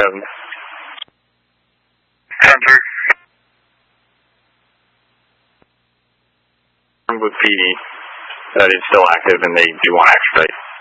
7. Center. With PD that is still active and they do want to extradite.